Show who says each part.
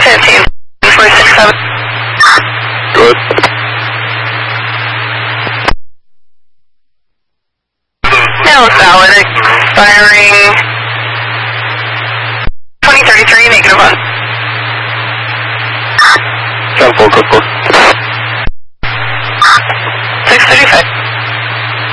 Speaker 1: 467.
Speaker 2: Good.
Speaker 1: Now valid, expiring 2033, -1.
Speaker 2: 10-4, good.